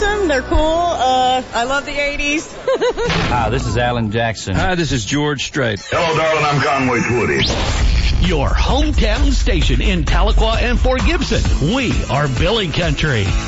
awesome. They're cool. I love the 80s. Hi, this is Alan Jackson. Hi, this is George Strait. Hello, darling. I'm Conway Twitty. Your hometown station in Tahlequah and Fort Gibson. We are Billy Country.